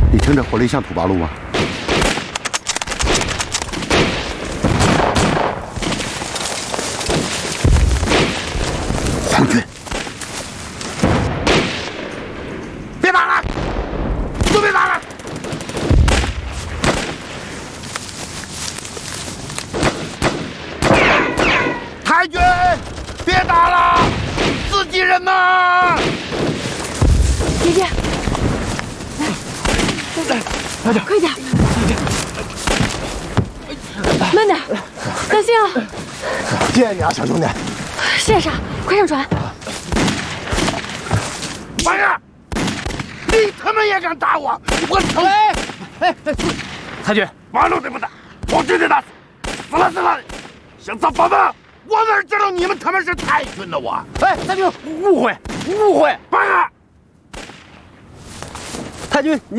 你听着火力像土八路吗？皇军，别打了，都别打了！太君，别打了，自己人呐！ 姐姐，来，快点，慢点，当心啊！ 谢谢你啊，小兄弟。 谢啥？快上船！ 王爷，你他妈也敢打我！我操！ 哎，太君， 马路对不打，我绝对打死！死了死了！想造反吗？我哪知道你们他妈是太君呢？我哎，太君，误会！ 王爷， 太君，你。